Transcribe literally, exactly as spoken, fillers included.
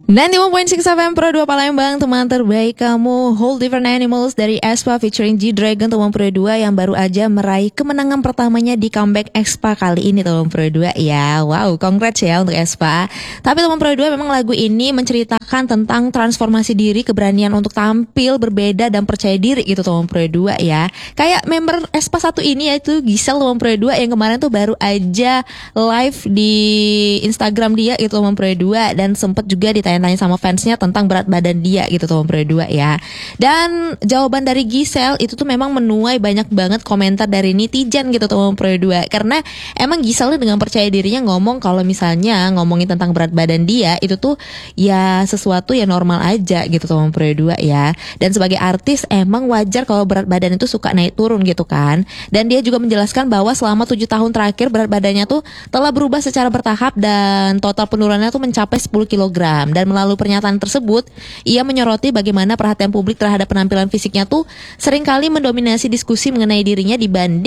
sembilan puluh lima titik enam F M Pro dua Palembang, teman terbaik kamu. Whole Different Animals dari aespa featuring G-Dragon teman Pro dua yang baru aja meraih kemenangan pertamanya di comeback aespa kali ini teman Pro dua ya. Wow, congrats ya untuk aespa. Tapi teman Pro dua memang lagu ini menceritakan tentang transformasi diri, keberanian untuk tampil berbeda dan percaya diri gitu teman Pro dua ya. Kayak member aespa satu ini yaitu Giselle teman Pro dua yang kemarin tuh baru aja live di Instagram dia gitu teman Pro dua dan sempet juga ditanya tanya sama fansnya tentang berat badan dia gitu teman Pro dua ya. Dan jawaban dari Giselle itu tuh memang menuai banyak banget komentar dari netizen gitu teman Pro dua. Karena emang Giselle dengan percaya dirinya ngomong kalau misalnya ngomongin tentang berat badan dia itu tuh ya sesuatu yang normal aja gitu teman Pro dua ya. Dan sebagai artis emang wajar kalau berat badan itu suka naik turun gitu kan. Dan dia juga menjelaskan bahwa selama tujuh tahun terakhir berat badannya tuh telah berubah secara bertahap dan total penurunannya tuh mencapai sepuluh kilogram. Dan melalui pernyataan tersebut, ia menyoroti bagaimana perhatian publik terhadap penampilan fisiknya tuh seringkali mendominasi diskusi mengenai dirinya dibanding